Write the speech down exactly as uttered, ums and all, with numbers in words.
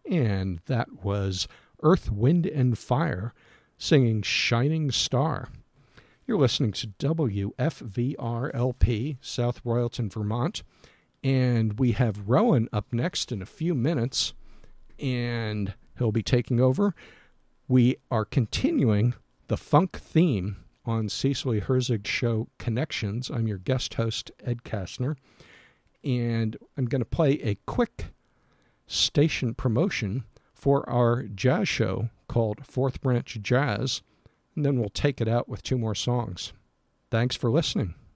and that was Earth, Wind, and Fire singing Shining Star. You're listening to W F V R L P, South Royalton, Vermont, and we have Rowan up next in a few minutes, and he'll be taking over. We are continuing the funk theme on Cecily Herzig's show Connections. I'm your guest host, Ed Kastner, and I'm going to play a quick station promotion for our jazz show called Fourth Branch Jazz, and then we'll take it out with two more songs. Thanks for listening.